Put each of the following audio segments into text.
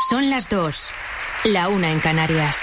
Son las 2, la 1 en Canarias.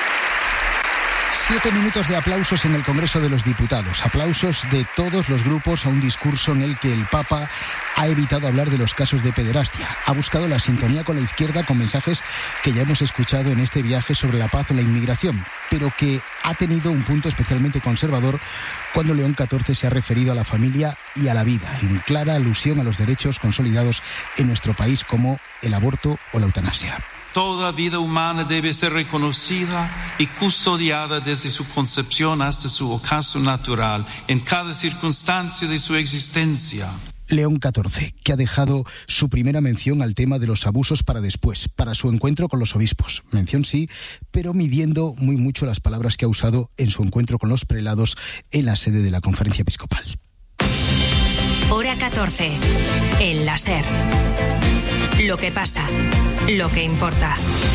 7 minutos de aplausos en el Congreso de los Diputados. Aplausos de todos los grupos a un discurso en el que el Papa ha evitado hablar de los casos de pederastia. Ha buscado la sintonía con la izquierda con mensajes que ya hemos escuchado en este viaje sobre la paz o la inmigración, pero que ha tenido un punto especialmente conservador cuando León XIV se ha referido a la familia y a la vida, en clara alusión a los derechos consolidados en nuestro país como el aborto o la eutanasia. Toda vida humana debe ser reconocida y custodiada desde su concepción hasta su ocaso natural, en cada circunstancia de su existencia. León XIV, que ha dejado su primera mención al tema de los abusos para después, para su encuentro con los obispos. Mención sí, pero midiendo muy mucho las palabras que ha usado en su encuentro con los prelados en la sede de la Conferencia Episcopal. Hora 14. El la SER. Lo que pasa, lo que importa.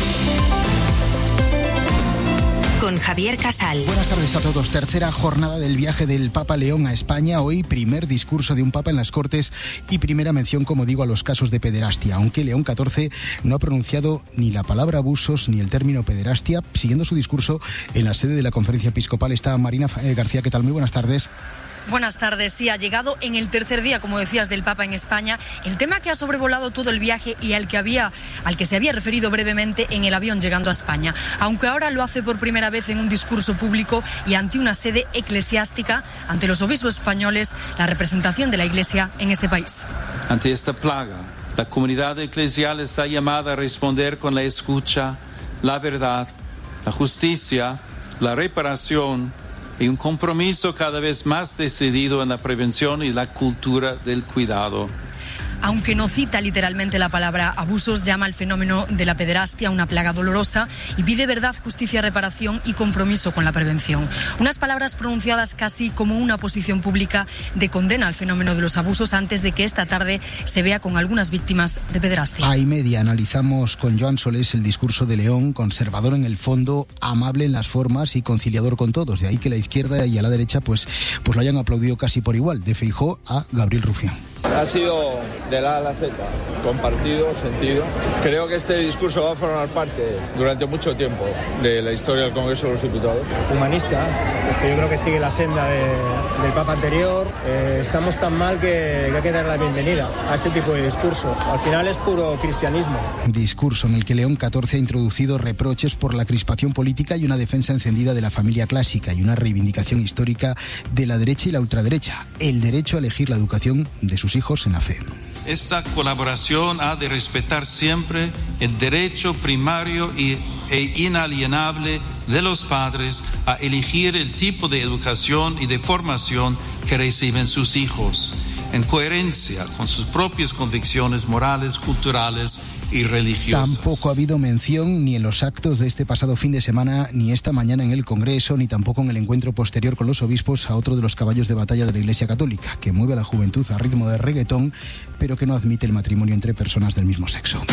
Con Javier Casal. Buenas tardes a todos. Tercera jornada del viaje del Papa León a España. Hoy primer discurso de un Papa en las Cortes y primera mención, como digo, a los casos de pederastia. Aunque León XIV no ha pronunciado ni la palabra abusos ni el término pederastia. Siguiendo su discurso en la sede de la Conferencia Episcopal está Marina García. ¿Qué tal? Muy buenas tardes. Buenas tardes. Sí, ha llegado en el tercer día, como decías, del Papa en España. El tema que ha sobrevolado todo el viaje y al que se había referido brevemente en el avión llegando a España. Aunque ahora lo hace por primera vez en un discurso público y ante una sede eclesiástica, ante los obispos españoles, la representación de la Iglesia en este país. Ante esta plaga, la comunidad eclesial está llamada a responder con la escucha, la verdad, la justicia, la reparación y un compromiso cada vez más decidido en la prevención y la cultura del cuidado. Aunque no cita literalmente la palabra abusos, llama al fenómeno de la pederastia una plaga dolorosa y pide verdad, justicia, reparación y compromiso con la prevención. Unas palabras pronunciadas casi como una posición pública de condena al fenómeno de los abusos antes de que esta tarde se vea con algunas víctimas de pederastia. A y media analizamos con Joan Solés el discurso de León, conservador en el fondo, amable en las formas y conciliador con todos. De ahí que la izquierda y a la derecha pues lo hayan aplaudido casi por igual, de Feijóo a Gabriel Rufián. Ha sido de la A a la Z, compartido, sentido. Creo que este discurso va a formar parte durante mucho tiempo de la historia del Congreso de los Diputados. Humanista, es que yo creo que sigue la senda del Papa anterior. Estamos tan mal que hay que dar la bienvenida a este tipo de discurso. Al final es puro cristianismo. Discurso en el que León XIV ha introducido reproches por la crispación política y una defensa encendida de la familia clásica y una reivindicación histórica de la derecha y la ultraderecha. El derecho a elegir la educación de sus hijos en la fe. Esta colaboración ha de respetar siempre el derecho primario e inalienable de los padres a elegir el tipo de educación y de formación que reciben sus hijos, en coherencia con sus propias convicciones morales, culturales y religiosas. Tampoco ha habido mención ni en los actos de este pasado fin de semana, ni esta mañana en el Congreso, ni tampoco en el encuentro posterior con los obispos a otro de los caballos de batalla de la Iglesia Católica, que mueve a la juventud a ritmo de reggaetón, pero que no admite el matrimonio entre personas del mismo sexo.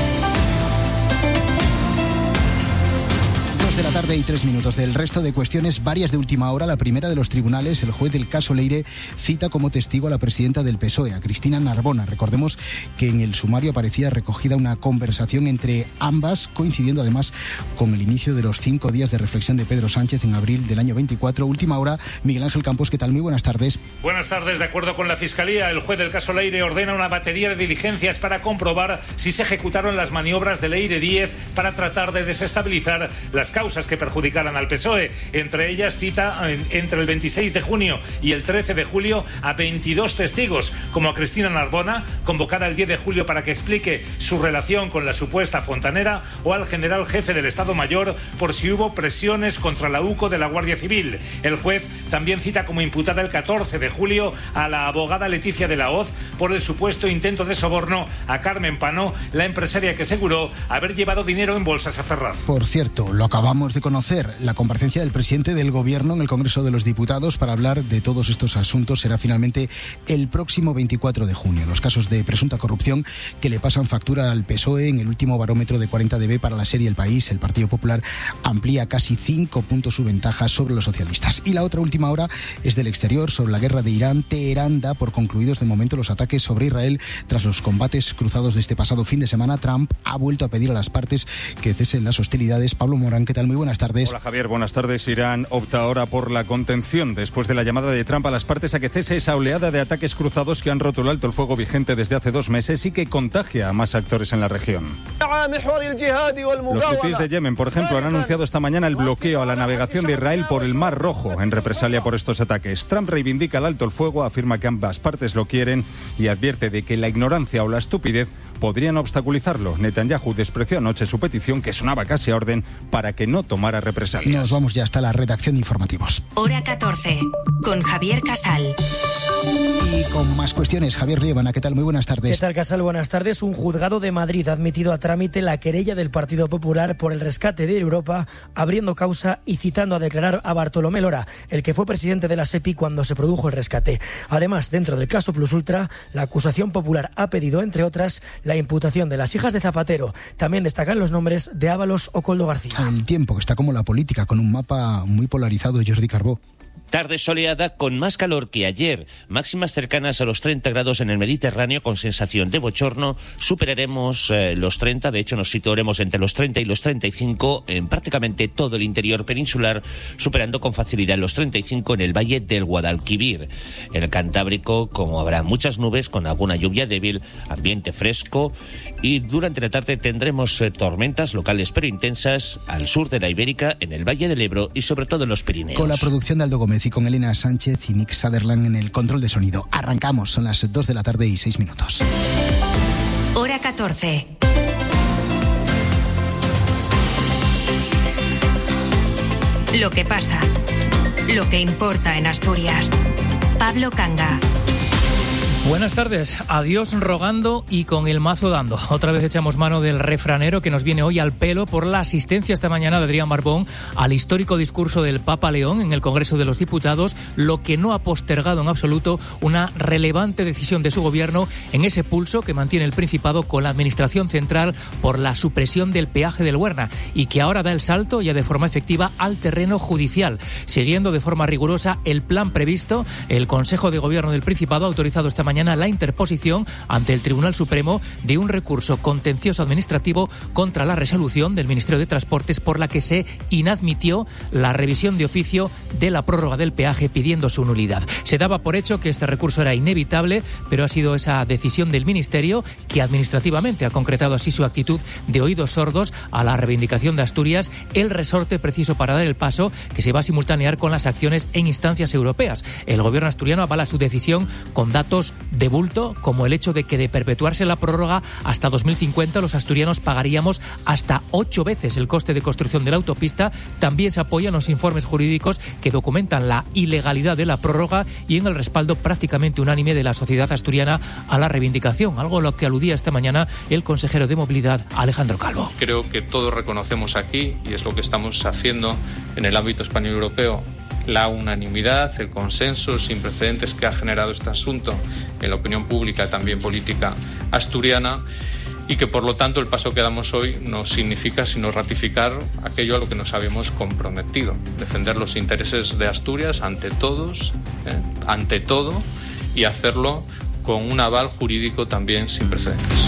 2 de la tarde y 3 minutos. Del resto de cuestiones, varias de última hora. La primera de los tribunales, el juez del caso Leire cita como testigo a la presidenta del PSOE, a Cristina Narbona. Recordemos que en el sumario aparecía recogida una conversación entre ambas, coincidiendo además con el inicio de los 5 días de reflexión de Pedro Sánchez en abril del año 24. Última hora, Miguel Ángel Campos, ¿qué tal? Muy buenas tardes. Buenas tardes. De acuerdo con la Fiscalía, el juez del caso Leire ordena una batería de diligencias para comprobar si se ejecutaron las maniobras de Leire 10 para tratar de desestabilizar las causas que perjudicaran al PSOE. Entre ellas cita entre el 26 de junio y el 13 de julio a 22 testigos, como a Cristina Narbona, convocada el 10 de julio para que explique su relación con la supuesta fontanera, o al general jefe del Estado Mayor por si hubo presiones contra la UCO de la Guardia Civil. El juez también cita como imputada el 14 de julio a la abogada Leticia de la Hoz por el supuesto intento de soborno a Carmen Pano, la empresaria que aseguró haber llevado dinero en bolsas a Ferraz. Por cierto, lo acabamos Acabamos de conocer la comparecencia del presidente del Gobierno en el Congreso de los Diputados para hablar de todos estos asuntos. Será finalmente el próximo 24 de junio. Los casos de presunta corrupción que le pasan factura al PSOE. En el último barómetro de 40DB para la serie El País, el Partido Popular amplía casi 5 puntos su ventaja sobre los socialistas. Y la otra última hora es del exterior, sobre la guerra de Irán. Teherán da por concluidos de momento los ataques sobre Israel tras los combates cruzados de este pasado fin de semana. Trump ha vuelto a pedir a las partes que cesen las hostilidades. Pablo Morán, ¿qué tal? Muy buenas tardes. Hola Javier, buenas tardes. Irán opta ahora por la contención después de la llamada de Trump a las partes a que cese esa oleada de ataques cruzados que han roto el alto el fuego vigente desde hace 2 meses y que contagia a más actores en la región. Los hutíes de Yemen, por ejemplo, han anunciado esta mañana el bloqueo a la navegación de Israel por el Mar Rojo en represalia por estos ataques. Trump reivindica el alto el fuego, afirma que ambas partes lo quieren y advierte de que la ignorancia o la estupidez podrían obstaculizarlo. Netanyahu despreció anoche su petición, que sonaba casi a orden, para que no tomara represalias. Nos vamos ya hasta la redacción de informativos. Hora 14, con Javier Casal. Y con más cuestiones, Javier Riebana, ¿qué tal? Muy buenas tardes. ¿Qué tal, Casal? Buenas tardes. Un juzgado de Madrid ha admitido a trámite la querella del Partido Popular por el rescate de Europa, abriendo causa y citando a declarar a Bartolomé Lora, el que fue presidente de la SEPI cuando se produjo el rescate. Además, dentro del caso Plus Ultra, la acusación popular ha pedido, entre otras, la imputación de las hijas de Zapatero. También destacan los nombres de Ábalos o Koldo García. El tiempo, que está como la política, con un mapa muy polarizado de Jordi Carbó. Tarde soleada con más calor que ayer, máximas cercanas a los 30 grados en el Mediterráneo con sensación de bochorno. Superaremos los 30, de hecho nos situaremos entre los 30 y los 35 en prácticamente todo el interior peninsular, superando con facilidad los 35 en el valle del Guadalquivir. En el Cantábrico, como habrá muchas nubes con alguna lluvia débil, ambiente fresco, y durante la tarde tendremos tormentas locales pero intensas al sur de la Ibérica, en el Valle del Ebro y sobre todo en los Pirineos. Con la producción de Aldo Gómez y con Elena Sánchez y Nick Sutherland en el control de sonido. Arrancamos, son las 2 de la tarde y 6 minutos. Hora 14. Lo que pasa, lo que importa en Asturias. Pablo Canga. Buenas tardes, adiós rogando y con el mazo dando. Otra vez echamos mano del refranero que nos viene hoy al pelo por la asistencia esta mañana de Adrián Barbón al histórico discurso del Papa León en el Congreso de los Diputados, lo que no ha postergado en absoluto una relevante decisión de su gobierno en ese pulso que mantiene el Principado con la Administración Central por la supresión del peaje del Huerna y que ahora da el salto ya de forma efectiva al terreno judicial. Siguiendo de forma rigurosa el plan previsto, el Consejo de Gobierno del Principado ha autorizado esta mañana la interposición ante el Tribunal Supremo de un recurso contencioso administrativo contra la resolución del Ministerio de Transportes por la que se inadmitió la revisión de oficio de la prórroga del peaje pidiendo su nulidad. Se daba por hecho que este recurso era inevitable, pero ha sido esa decisión del Ministerio que administrativamente ha concretado así su actitud de oídos sordos a la reivindicación de Asturias, el resorte preciso para dar el paso que se va a simultanear con las acciones en instancias europeas. El gobierno asturiano avala su decisión con datos de bulto, como el hecho de que de perpetuarse la prórroga hasta 2050 los asturianos pagaríamos hasta 8 veces el coste de construcción de la autopista. También se apoyan los informes jurídicos que documentan la ilegalidad de la prórroga y en el respaldo prácticamente unánime de la sociedad asturiana a la reivindicación, algo a lo que aludía esta mañana el consejero de Movilidad, Alejandro Calvo. Creo que todos reconocemos aquí, y es lo que estamos haciendo en el ámbito español y europeo, la unanimidad, el consenso sin precedentes que ha generado este asunto en la opinión pública, también política asturiana, y que por lo tanto el paso que damos hoy no significa sino ratificar aquello a lo que nos habíamos comprometido, defender los intereses de Asturias ante todos, ante todo, y hacerlo con un aval jurídico también sin precedentes.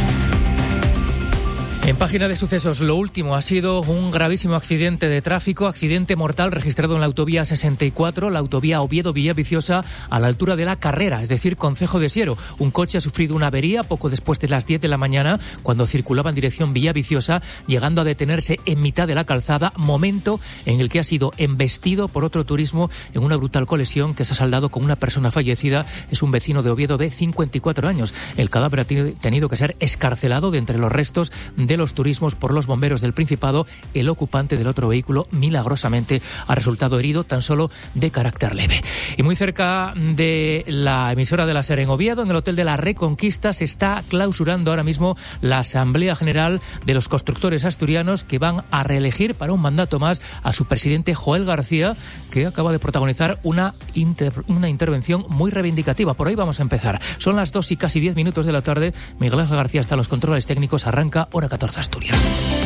En página de sucesos, lo último ha sido un gravísimo accidente de tráfico, accidente mortal registrado en la autovía 64, la autovía Oviedo-Villaviciosa, a la altura de La Carrera, es decir, concejo de Siero. Un coche ha sufrido una avería poco después de las 10 de la mañana, cuando circulaba en dirección Villaviciosa, llegando a detenerse en mitad de la calzada, momento en el que ha sido embestido por otro turismo en una brutal colisión que se ha saldado con una persona fallecida. Es un vecino de Oviedo de 54 años. El cadáver ha tenido que ser excarcelado de entre los restos de los los turismos por los bomberos del Principado. El ocupante del otro vehículo milagrosamente ha resultado herido, tan solo de carácter leve. Y muy cerca de la emisora de la SER en Oviedo, en el Hotel de la Reconquista, se está clausurando ahora mismo la Asamblea General de los Constructores Asturianos, que van a reelegir para un mandato más a su presidente Joel García, que acaba de protagonizar una intervención muy reivindicativa. Por ahí vamos a empezar. Son las 2 y casi 10 minutos de la tarde. Miguel Ángel García está en los controles técnicos. Arranca Hora 14 Asturias.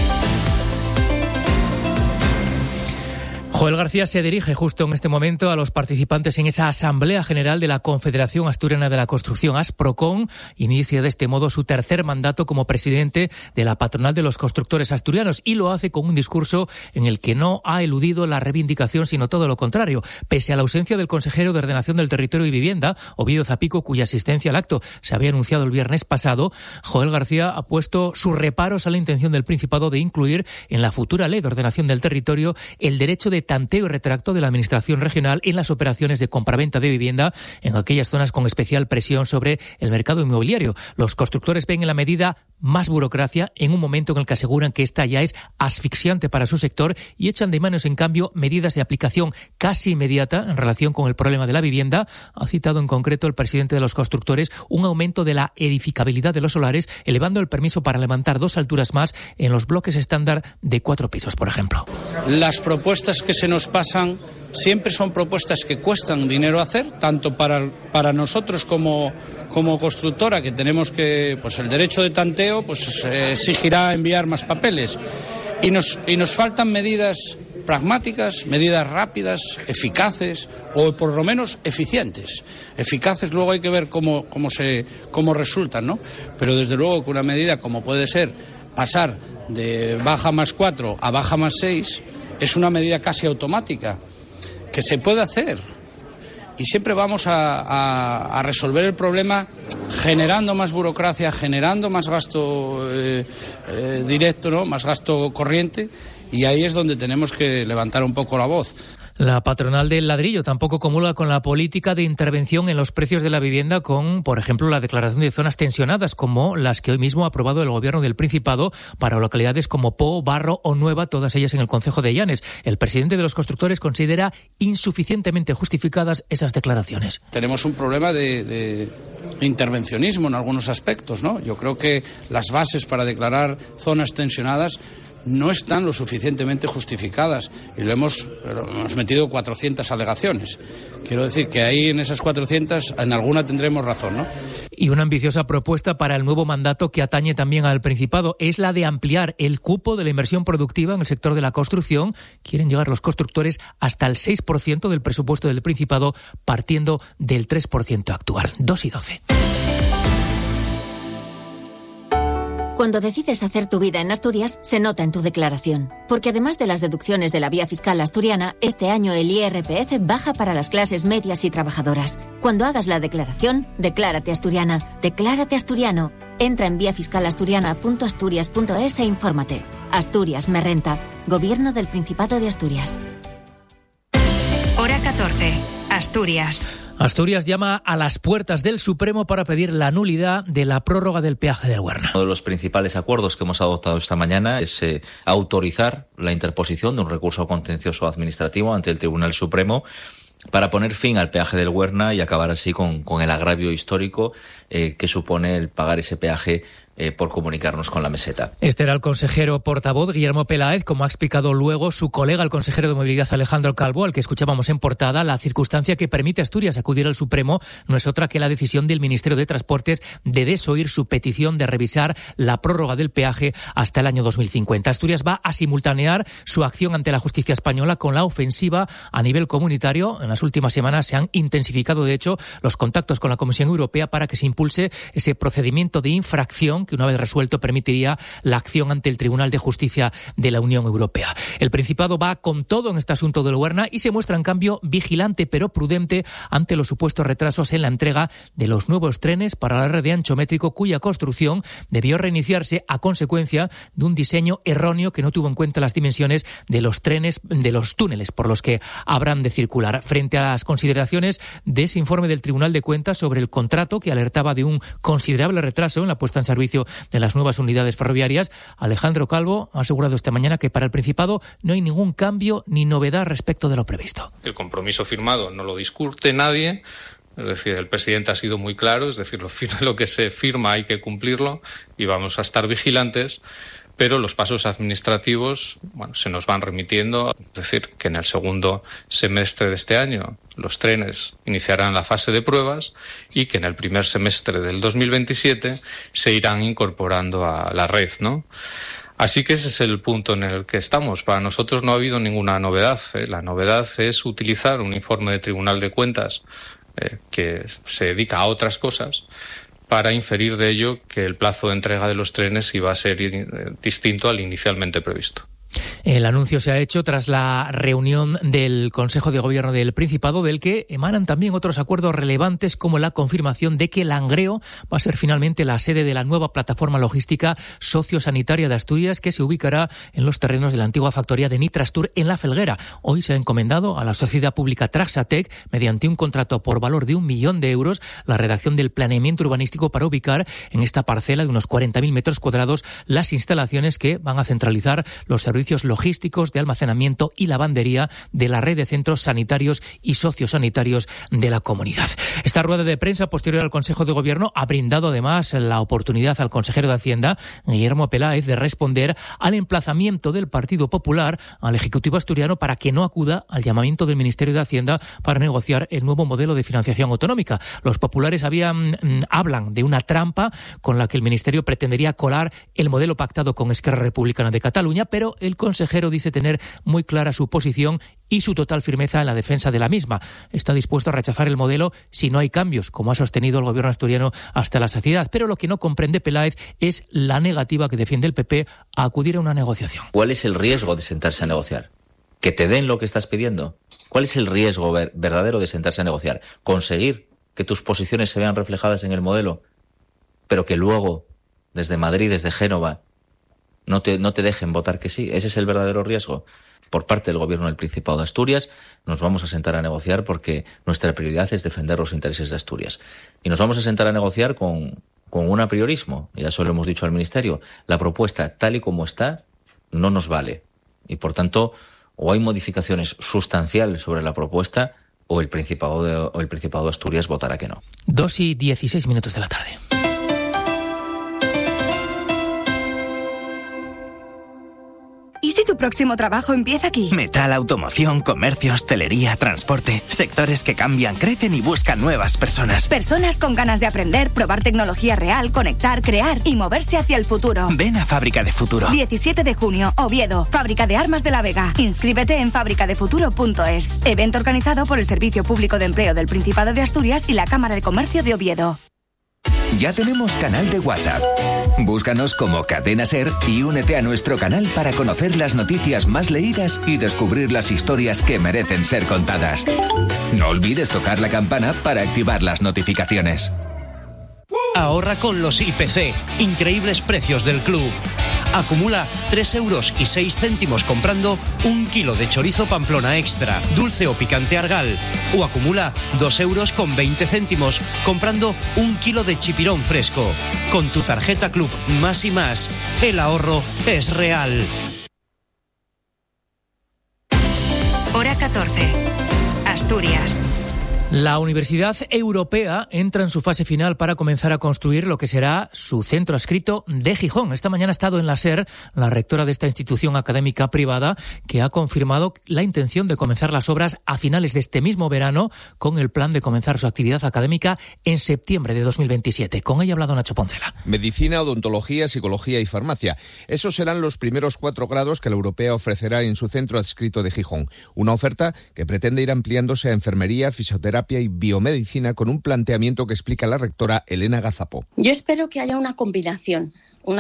Joel García se dirige justo en este momento a los participantes en esa Asamblea General de la Confederación Asturiana de la Construcción, ASPROCON. Inicia de este modo su tercer mandato como presidente de la patronal de los constructores asturianos, y lo hace con un discurso en el que no ha eludido la reivindicación, sino todo lo contrario. Pese a la ausencia del consejero de Ordenación del Territorio y Vivienda, Oviedo Zapico, cuya asistencia al acto se había anunciado el viernes pasado, Joel García ha puesto sus reparos a la intención del Principado de incluir en la futura Ley de Ordenación del Territorio el derecho de tanteo y retracto de la Administración regional en las operaciones de compraventa de vivienda en aquellas zonas con especial presión sobre el mercado inmobiliario. Los constructores ven en la medida más burocracia en un momento en el que aseguran que esta ya es asfixiante para su sector, y echan de manos, en cambio, medidas de aplicación casi inmediata en relación con el problema de la vivienda. Ha citado en concreto el presidente de los constructores un aumento de la edificabilidad de los solares, elevando el permiso para levantar 2 alturas más en los bloques estándar de 4 pisos, por ejemplo. Las propuestas que se nos pasan siempre son propuestas que cuestan dinero hacer, tanto para nosotros como constructora, que tenemos que, pues el derecho de tanteo pues exigirá enviar más papeles, y nos faltan medidas pragmáticas, medidas rápidas, eficaces, o por lo menos eficientes. Eficaces luego hay que ver cómo resultan, ¿no? Pero desde luego que una medida como puede ser pasar de baja más 4 a baja más 6 es una medida casi automática, que se puede hacer, y siempre vamos a resolver el problema generando más burocracia, generando más gasto directo, ¿no? Más gasto corriente, y ahí es donde tenemos que levantar un poco la voz. La patronal del ladrillo tampoco comulga con la política de intervención en los precios de la vivienda, con, por ejemplo, la declaración de zonas tensionadas, como las que hoy mismo ha aprobado el Gobierno del Principado para localidades como Po, Barro o Nueva, todas ellas en el concejo de Llanes. El presidente de los constructores considera insuficientemente justificadas esas declaraciones. Tenemos un problema de intervencionismo en algunos aspectos, ¿no? Yo creo que las bases para declarar zonas tensionadas no están lo suficientemente justificadas, y hemos metido 400 alegaciones. Quiero decir que ahí, en esas 400, en alguna tendremos razón, ¿no? Y una ambiciosa propuesta para el nuevo mandato que atañe también al Principado es la de ampliar el cupo de la inversión productiva en el sector de la construcción. Quieren llegar los constructores hasta el 6% del presupuesto del Principado, partiendo del 3% actual. 2 y 12. Cuando decides hacer tu vida en Asturias, se nota en tu declaración. Porque además de las deducciones de la vía fiscal asturiana, este año el IRPF baja para las clases medias y trabajadoras. Cuando hagas la declaración, declárate asturiana, declárate asturiano. Entra en viafiscalasturiana.asturias.es e infórmate. Asturias me renta. Gobierno del Principado de Asturias. Hora 14. Asturias. Asturias llama a las puertas del Supremo para pedir la nulidad de la prórroga del peaje del Huerna. Uno de los principales acuerdos que hemos adoptado esta mañana es autorizar la interposición de un recurso contencioso administrativo ante el Tribunal Supremo para poner fin al peaje del Huerna y acabar así con el agravio histórico que supone el pagar ese peaje por comunicarnos con la meseta. Este era el consejero portavoz Guillermo Peláez, como ha explicado luego su colega, el consejero de Movilidad Alejandro Calvo, al que escuchábamos en portada. La circunstancia que permite a Asturias acudir al Supremo no es otra que la decisión del Ministerio de Transportes de desoír su petición de revisar la prórroga del peaje hasta el año 2050. Asturias va a simultanear su acción ante la justicia española con la ofensiva a nivel comunitario. En las últimas semanas se han intensificado, de hecho, los contactos con la Comisión Europea para que se impulse ese procedimiento de infracción que, una vez resuelto, permitiría la acción ante el Tribunal de Justicia de la Unión Europea. El Principado va con todo en este asunto del Huerna y se muestra, en cambio, vigilante pero prudente ante los supuestos retrasos en la entrega de los nuevos trenes para la red de ancho métrico, cuya construcción debió reiniciarse a consecuencia de un diseño erróneo que no tuvo en cuenta las dimensiones de los túneles por los que habrán de circular. Frente a las consideraciones de ese informe del Tribunal de Cuentas sobre el contrato, que alertaba de un considerable retraso en la puesta en servicio servicio de las nuevas unidades ferroviarias. Alejandro Calvo ha asegurado esta mañana que para el Principado no hay ningún cambio ni novedad respecto de lo previsto. El compromiso firmado no lo discute nadie. Es decir, el presidente ha sido muy claro, es decir, lo que se firma hay que cumplirlo y vamos a estar vigilantes, pero los pasos administrativos, se nos van remitiendo. Es decir, que en el segundo semestre de este año los trenes iniciarán la fase de pruebas y que en el primer semestre del 2027 se irán incorporando a la red, ¿no? Así que ese es el punto en el que estamos. Para nosotros no ha habido ninguna novedad. La novedad es utilizar un informe de Tribunal de Cuentas que se dedica a otras cosas para inferir de ello que el plazo de entrega de los trenes iba a ser distinto al inicialmente previsto. El anuncio se ha hecho tras la reunión del Consejo de Gobierno del Principado, del que emanan también otros acuerdos relevantes, como la confirmación de que Langreo va a ser finalmente la sede de la nueva plataforma logística sociosanitaria de Asturias, que se ubicará en los terrenos de la antigua factoría de Nitrastur en La Felguera. Hoy se ha encomendado a la sociedad pública Traxatec, mediante un contrato por valor de 1 millón de euros, la redacción del planeamiento urbanístico para ubicar en esta parcela de unos 40.000 metros cuadrados las instalaciones que van a centralizar los servicios logísticos de almacenamiento y lavandería de la red de centros sanitarios y sociosanitarios de la comunidad. Esta rueda de prensa posterior al Consejo de Gobierno ha brindado además la oportunidad al consejero de Hacienda, Guillermo Peláez, de responder al emplazamiento del Partido Popular al Ejecutivo asturiano para que no acuda al llamamiento del Ministerio de Hacienda para negociar el nuevo modelo de financiación autonómica. Los populares hablan de una trampa con la que el Ministerio pretendería colar el modelo pactado con Esquerra Republicana de Cataluña, pero el consejero dice tener muy clara su posición y su total firmeza en la defensa de la misma. Está dispuesto a rechazar el modelo si no hay cambios, como ha sostenido el gobierno asturiano hasta la saciedad. Pero lo que no comprende Peláez es la negativa que defiende el PP a acudir a una negociación. ¿Cuál es el riesgo de sentarse a negociar? ¿Que te den lo que estás pidiendo? ¿Cuál es el riesgo verdadero de sentarse a negociar? ¿Conseguir que tus posiciones se vean reflejadas en el modelo, pero que luego, desde Madrid, desde Génova, no te dejen votar que sí? ¿Ese es el verdadero riesgo? Por parte del Gobierno del Principado de Asturias nos vamos a sentar a negociar porque nuestra prioridad es defender los intereses de Asturias. Y nos vamos a sentar a negociar con un apriorismo. Ya eso lo hemos dicho al Ministerio. La propuesta, tal y como está, no nos vale. Y por tanto, o hay modificaciones sustanciales sobre la propuesta o el Principado de Asturias votará que no. 2:16 de la tarde. ¿Y si tu próximo trabajo empieza aquí? Metal, automoción, comercio, hostelería, transporte. Sectores que cambian, crecen y buscan nuevas personas. Personas con ganas de aprender, probar tecnología real, conectar, crear y moverse hacia el futuro. Ven a Fábrica de Futuro. 17 de junio, Oviedo, Fábrica de Armas de la Vega. Inscríbete en fabricadefuturo.es. Evento organizado por el Servicio Público de Empleo del Principado de Asturias y la Cámara de Comercio de Oviedo. Ya tenemos canal de WhatsApp. Búscanos como Cadena Ser y únete a nuestro canal para conocer las noticias más leídas y descubrir las historias que merecen ser contadas. No olvides tocar la campana para activar las notificaciones. Ahorra con los IPC. Increíbles precios del club. Acumula 3,06 euros comprando 1 kilo de chorizo Pamplona Extra, dulce o picante Argal. O acumula 2,20 euros comprando 1 kilo de chipirón fresco. Con tu tarjeta Club Más y Más, el ahorro es real. Hora 14. Asturias. La Universidad Europea entra en su fase final para comenzar a construir lo que será su centro adscrito de Gijón. Esta mañana ha estado en la SER la rectora de esta institución académica privada, que ha confirmado la intención de comenzar las obras a finales de este mismo verano, con el plan de comenzar su actividad académica en septiembre de 2027. Con ella ha hablado Nacho Poncela. Medicina, odontología, psicología y farmacia. Esos serán los primeros 4 grados que la Europea ofrecerá en su centro adscrito de Gijón. Una oferta que pretende ir ampliándose a enfermería, fisioterapia y biomedicina, con un planteamiento que explica la rectora Elena Gazapo. Yo espero que haya una combinación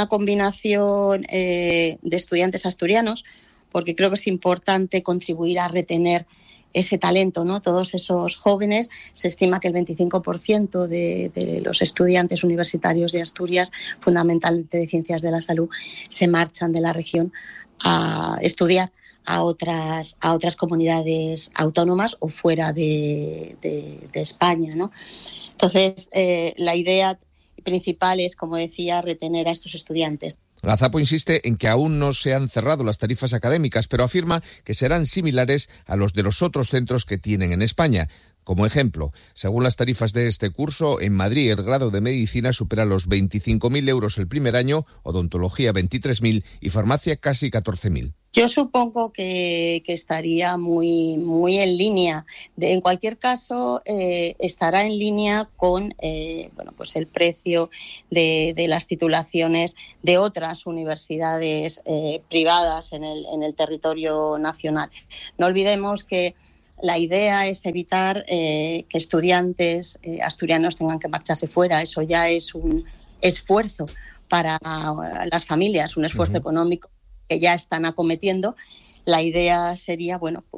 de estudiantes asturianos, porque creo que es importante contribuir a retener ese talento, ¿no? Todos esos jóvenes, se estima que el 25% de los estudiantes universitarios de Asturias, fundamentalmente de ciencias de la salud, se marchan de la región a estudiar a otras comunidades autónomas o fuera de España, ¿no? Entonces, la idea principal es, como decía, retener a estos estudiantes. La ZAPO insiste en que aún no se han cerrado las tarifas académicas, pero afirma que serán similares a los de los otros centros que tienen en España. Como ejemplo, según las tarifas de este curso, en Madrid el grado de medicina supera los 25.000 euros el primer año, odontología 23.000 y farmacia casi 14.000. Yo supongo que estaría muy en línea. En cualquier caso, estará en línea con pues el precio de las titulaciones de otras universidades privadas en el territorio nacional. No olvidemos que la idea es evitar que estudiantes asturianos tengan que marcharse fuera. Eso ya es un esfuerzo para las familias, un esfuerzo económico que ya están acometiendo. La idea sería,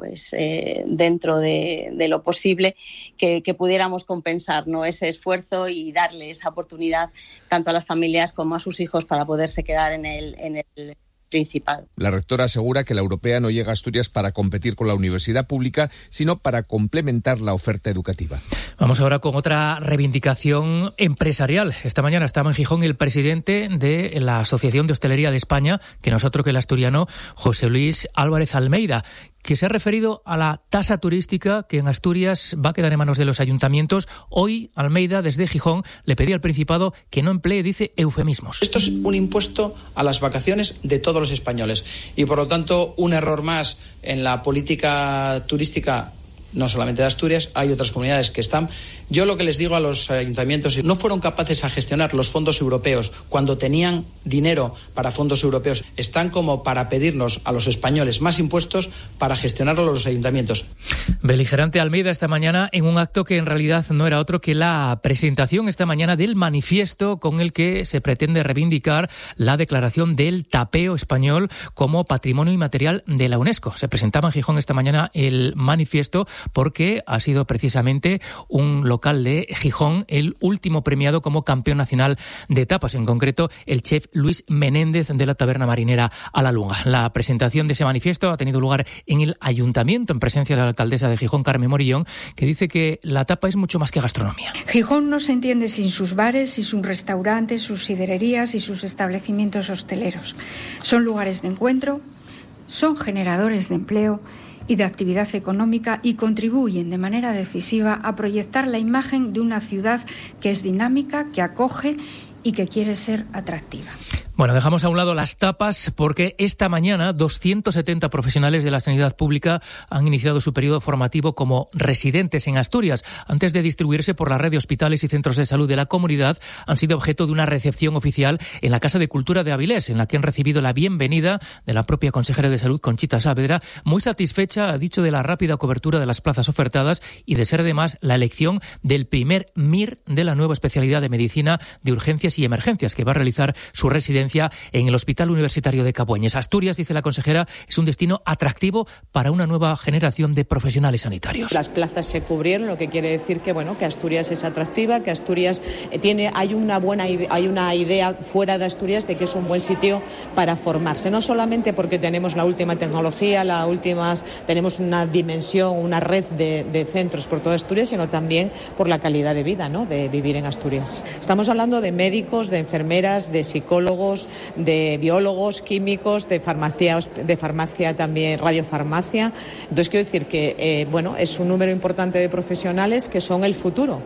dentro de lo posible, que pudiéramos compensar, ¿no?, ese esfuerzo y darle esa oportunidad tanto a las familias como a sus hijos para poderse quedar en el Principado. La rectora asegura que la europea no llega a Asturias para competir con la universidad pública, sino para complementar la oferta educativa. Vamos ahora con otra reivindicación empresarial. Esta mañana estaba en Gijón el presidente de la Asociación de Hostelería de España, que no es otro que el asturiano José Luis Álvarez Almeida, que se ha referido a la tasa turística que en Asturias va a quedar en manos de los ayuntamientos. Hoy, Almeida, desde Gijón, le pedía al Principado que no emplee, dice, eufemismos. Esto es un impuesto a las vacaciones de todos los españoles y, por lo tanto, un error más en la política turística, no solamente de Asturias, hay otras comunidades que están. Yo lo que les digo a los ayuntamientos, no fueron capaces a gestionar los fondos europeos cuando tenían dinero para fondos europeos. Están como para pedirnos a los españoles más impuestos para gestionarlo los ayuntamientos. Beligerante Almeida esta mañana en un acto que en realidad no era otro que la presentación esta mañana del manifiesto con el que se pretende reivindicar la declaración del tapeo español como patrimonio inmaterial de la UNESCO. Se presentaba en Gijón esta mañana el manifiesto porque ha sido precisamente un local de Gijón el último premiado como campeón nacional de tapas, en concreto el chef Luis Menéndez de la taberna marinera A la Lunga. La presentación de ese manifiesto ha tenido lugar en el ayuntamiento en presencia de la alcaldesa de Gijón, Carmen Morillón, que dice que la tapa es mucho más que gastronomía. Gijón no se entiende sin sus bares y sus restaurantes, sus sidererías y sus establecimientos hosteleros. Son lugares de encuentro, son generadores de empleo y de actividad económica y contribuyen de manera decisiva a proyectar la imagen de una ciudad que es dinámica, que acoge y que quiere ser atractiva. Bueno, dejamos a un lado las tapas porque esta mañana 270 profesionales de la sanidad pública han iniciado su periodo formativo como residentes en Asturias. Antes de distribuirse por la red de hospitales y centros de salud de la comunidad, han sido objeto de una recepción oficial en la Casa de Cultura de Avilés, en la que han recibido la bienvenida de la propia consejera de Salud, Conchita Saavedra, muy satisfecha, ha dicho, de la rápida cobertura de las plazas ofertadas y de ser además la elección del primer MIR de la nueva especialidad de medicina de urgencias y emergencias, que va a realizar su residencia en el Hospital Universitario de Cabueñes. Asturias, dice la consejera, es un destino atractivo para una nueva generación de profesionales sanitarios. Las plazas se cubrieron, lo que quiere decir que Asturias es atractiva, que Asturias hay una idea fuera de Asturias de que es un buen sitio para formarse, no solamente porque tenemos la última tecnología, tenemos una dimensión, una red de centros por toda Asturias, sino también por la calidad de vida, ¿no?, de vivir en Asturias. Estamos hablando de médicos, de enfermeras, de psicólogos, de biólogos, químicos, de farmacia también, radiofarmacia. Entonces quiero decir que es un número importante de profesionales que son el futuro.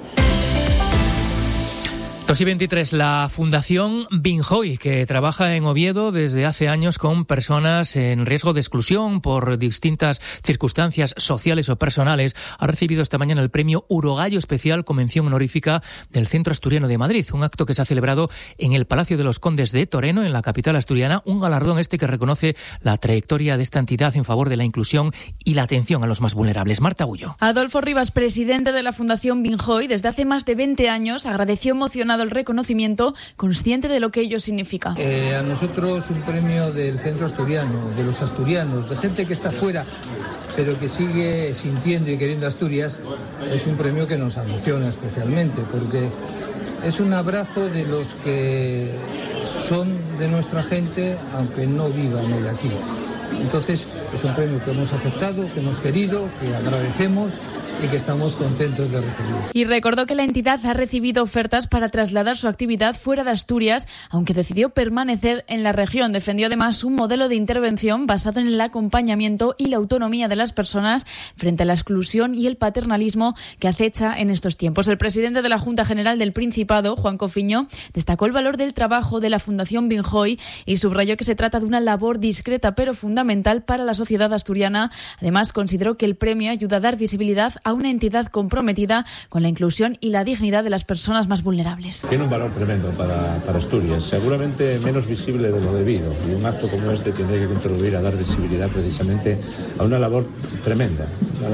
2:23, la Fundación Binjoy, que trabaja en Oviedo desde hace años con personas en riesgo de exclusión por distintas circunstancias sociales o personales, ha recibido esta mañana el premio Urogallo Especial con mención honorífica del Centro Asturiano de Madrid, un acto que se ha celebrado en el Palacio de los Condes de Toreno, en la capital asturiana, un galardón que reconoce la trayectoria de esta entidad en favor de la inclusión y la atención a los más vulnerables. Marta Ullo. Adolfo Rivas, presidente de la Fundación Binjoy, desde hace más de 20 años, agradeció emocionado el reconocimiento, consciente de lo que ello significa. A nosotros un premio del centro asturiano, de los asturianos, de gente que está fuera, pero que sigue sintiendo y queriendo Asturias, es un premio que nos emociona especialmente, porque es un abrazo de los que son de nuestra gente, aunque no vivan hoy aquí. Entonces es un premio que hemos aceptado, que hemos querido, que agradecemos y que estamos contentos de recibir. Y recordó que la entidad ha recibido ofertas para trasladar su actividad fuera de Asturias, aunque decidió permanecer en la región. Defendió además un modelo de intervención basado en el acompañamiento y la autonomía de las personas frente a la exclusión y el paternalismo que acecha en estos tiempos. El presidente de la Junta General del Principado, Juan Cofiño, destacó el valor del trabajo de la Fundación Binjoy y subrayó que se trata de una labor discreta pero fundamental para la sociedad asturiana. Además, consideró que el premio ayuda a dar visibilidad a una entidad comprometida con la inclusión y la dignidad de las personas más vulnerables. Tiene un valor tremendo para Asturias, seguramente menos visible de lo debido, y un acto como este tiene que contribuir a dar visibilidad precisamente a una labor tremenda, una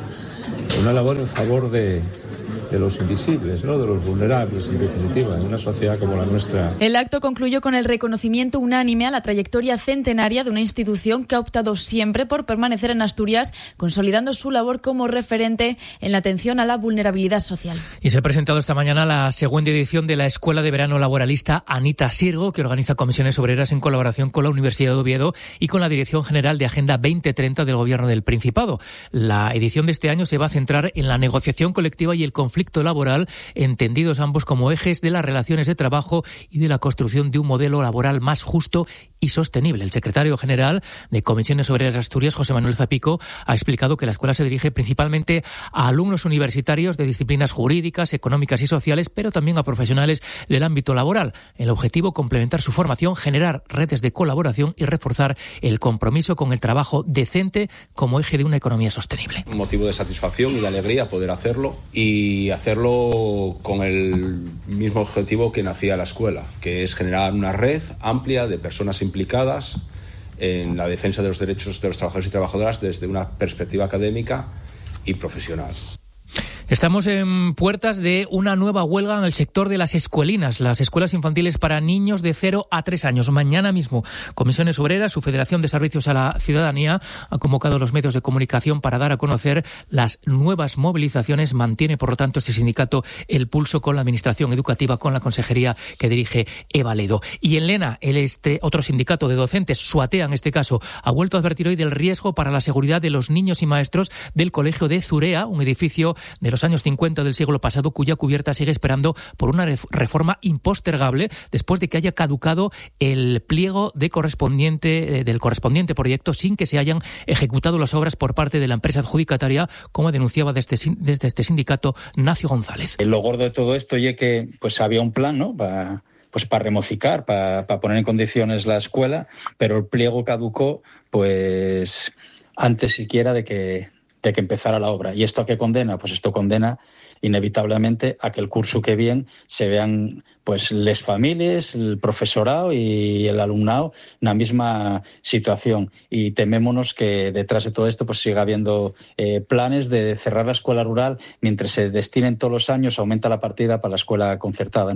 labor en favor de los invisibles, ¿no? De los vulnerables, en definitiva, en una sociedad como la nuestra. El acto concluyó con el reconocimiento unánime a la trayectoria centenaria de una institución que ha optado siempre por permanecer en Asturias, consolidando su labor como referente en la atención a la vulnerabilidad social. Y se ha presentado esta mañana la segunda edición de la Escuela de Verano Laboralista Anita Sirgo, que organiza comisiones obreras en colaboración con la Universidad de Oviedo y con la Dirección General de Agenda 2030 del Gobierno del Principado. La edición de este año se va a centrar en la negociación colectiva y el conflicto laboral, entendidos ambos como ejes de las relaciones de trabajo y de la construcción de un modelo laboral más justo y sostenible. El secretario general de Comisiones Obreras de Asturias, José Manuel Zapico, ha explicado que la escuela se dirige principalmente a alumnos universitarios de disciplinas jurídicas, económicas y sociales, pero también a profesionales del ámbito laboral. El objetivo, complementar su formación, generar redes de colaboración y reforzar el compromiso con el trabajo decente como eje de una economía sostenible. Un motivo de satisfacción y de alegría poder hacerlo, y hacerlo con el mismo objetivo que nacía la escuela, que es generar una red amplia de personas implicadas en la defensa de los derechos de los trabajadores y trabajadoras desde una perspectiva académica y profesional. Estamos en puertas de una nueva huelga en el sector de las escuelinas, las escuelas infantiles para niños de 0 a 3 años. Mañana mismo, Comisiones Obreras, su Federación de Servicios a la Ciudadanía, ha convocado a los medios de comunicación para dar a conocer las nuevas movilizaciones. Mantiene, por lo tanto, este sindicato el pulso con la Administración Educativa, con la consejería que dirige Eva Ledo. Y en Lena, otro sindicato de docentes, SUATEA en este caso, ha vuelto a advertir hoy del riesgo para la seguridad de los niños y maestros del Colegio de Zurea, un edificio de los años 50 del siglo pasado, cuya cubierta sigue esperando por una reforma impostergable después de que haya caducado el pliego del correspondiente proyecto sin que se hayan ejecutado las obras por parte de la empresa adjudicataria, como denunciaba desde este sindicato Nacio González. Lo gordo de todo esto es que había un plan, ¿no?, para remocicar, para poner en condiciones la escuela, pero el pliego caducó antes siquiera de que empezara la obra. ¿Y esto a qué condena? Pues esto condena inevitablemente a que el curso que viene se vean les familias, el profesorado y el alumnado en la misma situación. Y temémonos que detrás de todo esto siga habiendo planes de cerrar la escuela rural mientras se destinen todos los años, aumenta la partida para la escuela concertada, ¿no?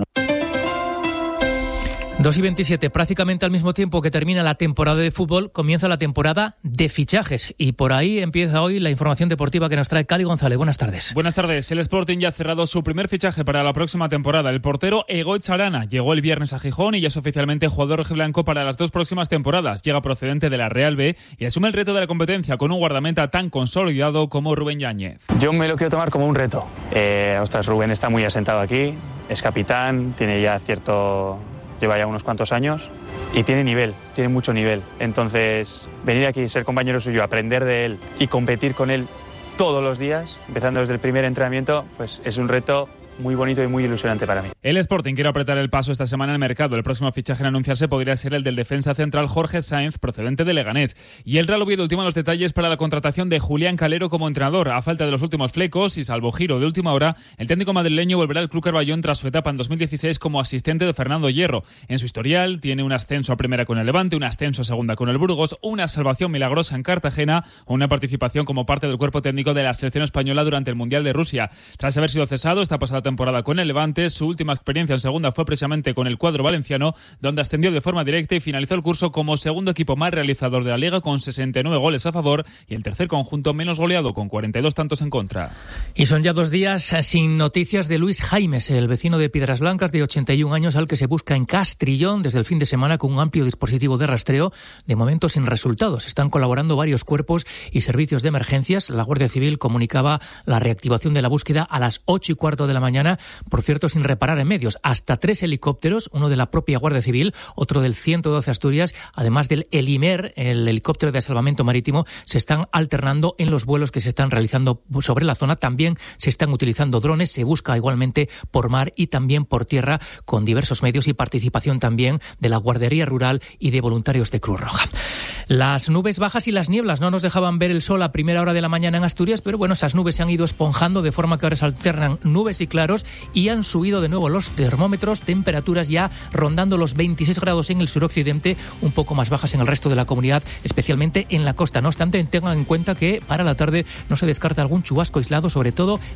2:27, prácticamente al mismo tiempo que termina la temporada de fútbol, comienza la temporada de fichajes. Y por ahí empieza hoy la información deportiva que nos trae Cali González. Buenas tardes. Buenas tardes. El Sporting ya ha cerrado su primer fichaje para la próxima temporada. El portero Egoitz Arana llegó el viernes a Gijón y ya es oficialmente jugador rojiblanco para las 2 próximas temporadas. Llega procedente de la Real B y asume el reto de la competencia con un guardameta tan consolidado como Rubén Yáñez. Yo me lo quiero tomar como un reto. Rubén está muy asentado aquí, es capitán, lleva ya unos cuantos años y tiene mucho nivel. Entonces, venir aquí, ser compañero suyo, aprender de él y competir con él todos los días, empezando desde el primer entrenamiento, es un reto muy bonito y muy ilusionante para mí. El Sporting quiere apretar el paso esta semana en el mercado. El próximo fichaje en anunciarse podría ser el del defensa central Jorge Sáenz, procedente de Leganés. Y el Real Oviedo ultima los detalles para la contratación de Julián Calero como entrenador. A falta de los últimos flecos y salvo giro de última hora, el técnico madrileño volverá al Club Carballón tras su etapa en 2016 como asistente de Fernando Hierro. En su historial tiene un ascenso a primera con el Levante, un ascenso a segunda con el Burgos, una salvación milagrosa en Cartagena o una participación como parte del cuerpo técnico de la selección española durante el Mundial de Rusia. Tras haber sido cesado esta pasada temporada con el Levante. Su última experiencia en segunda fue precisamente con el cuadro valenciano, donde ascendió de forma directa y finalizó el curso como segundo equipo más realizador de la Liga con 69 goles a favor y el tercer conjunto menos goleado con 42 tantos en contra. Y son ya 2 días sin noticias de Luis Jaimes, el vecino de Piedras Blancas de 81 años al que se busca en Castrillón desde el fin de semana con un amplio dispositivo de rastreo, de momento sin resultados. Están colaborando varios cuerpos y servicios de emergencias. La Guardia Civil comunicaba la reactivación de la búsqueda a las 8:15 de la mañana, por cierto, sin reparar en medios. Hasta 3 helicópteros, uno de la propia Guardia Civil, otro del 112 Asturias, además del Elimer, el helicóptero de salvamento marítimo, se están alternando en los vuelos que se están realizando sobre la zona. También se están utilizando drones, se busca igualmente por mar y también por tierra con diversos medios y participación también de la Guardería Rural y de voluntarios de Cruz Roja. Las nubes bajas y las nieblas no nos dejaban ver el sol a primera hora de la mañana en Asturias, pero bueno, esas nubes se han ido esponjando de forma que ahora se alternan nubes y claros y han subido de nuevo los termómetros, temperaturas ya rondando los 26 grados en el suroccidente, un poco más bajas en el resto de la comunidad, especialmente en la costa. No obstante, tengan en cuenta que para la tarde no se descarta algún chubasco aislado, sobre todo